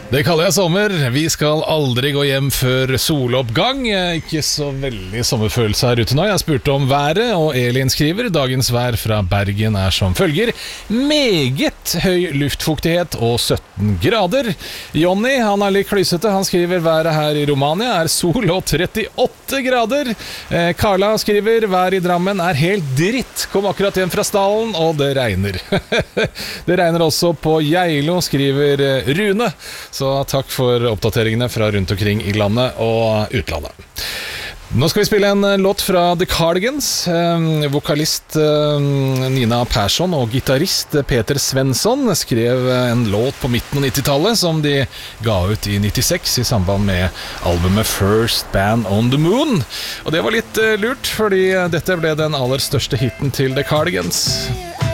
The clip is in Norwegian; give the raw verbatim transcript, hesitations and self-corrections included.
Det kaller jeg sommer. Vi skal aldri gå hjem før soloppgang. Ikke så veldig sommerfølelse her ute nå. Jeg spurte om været, og Elin skriver dagens vær fra Bergen er som følger: meget høy luftfuktighet og sytten grader. Jonny, han er litt klysete. Han skriver været her i Romania er sol og trettiåtte grader. eh, Carla skriver været i Drammen er helt dritt. Kom akkurat hjem fra stallen, og det regner. Det regner også på Geilo, skriver eh, Rune. Så takk for oppdateringene fra rundt omkring i landet og utlandet. Nå skal vi spille en låt fra The Cardigans. eh, Vokalist eh, Nina Persson og gitarist Peter Svensson skrev en låt på midten av nittitallet som de ga ut i nittiseks i samband med albumet First Band on the Moon. Og det var litt eh, lurt, fordi dette ble den aller største hitten til The Cardigans.